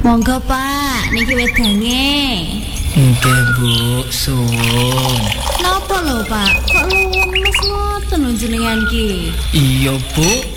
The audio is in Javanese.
Monggo Pak, niki wedange. Nggih Bu, suwun. Napa lho Pak, kok lemes ngoten lho jenengan ki? Iya Bu,